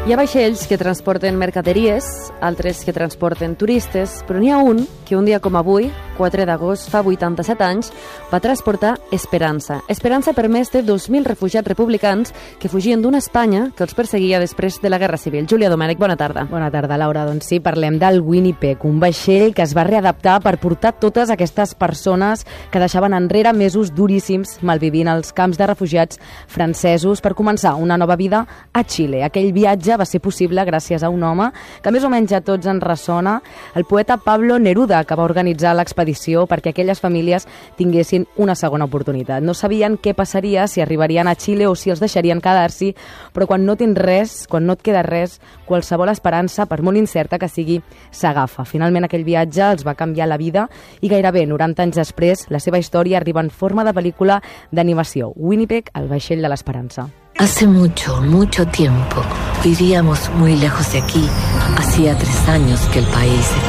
Hi ha vaixells que transporten mercaderies, altres que transporten turistes, però n'hi ha un que un dia com avui, 4 d'agost, fa 87 anys, va transportar esperança. Esperança per més de 2.000 refugiats republicans que fugien d'una Espanya que els perseguia després de la Guerra Civil. Júlia Domènech, bona tarda. Bona tarda, Laura. Doncs sí, parlem del Winnipeg, un vaixell que es va readaptar per portar totes aquestes persones que deixaven enrere mesos duríssims malvivint als camps de refugiats francesos per començar una nova vida a Xile. Aquell viatge va ser possible gràcies a un home que més o menys a tots ens ressona, el poeta Pablo Neruda, que va organitzar l'expedició perquè aquelles famílies tinguessin una segona oportunitat. No sabien què passaria, si arribarien a Xile o si els deixarien quedar-s'hi, però quan no tens res, quan no et queda res, qualsevol esperança, per molt incerta que sigui, s'agafa. Finalment aquell viatge els va canviar la vida i gairebé 90 anys després la seva història arriba en forma de pel·lícula d'animació. Winnipeg, el vaixell de l'esperança. Hace mucho, mucho tiempo vivíamos muy lejos de aquí. Hacía 3 años que el país